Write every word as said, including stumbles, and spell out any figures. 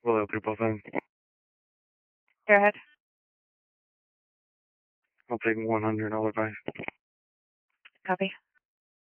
Hello, triple seven. Go ahead. I'll take one hundred dollars price. Copy.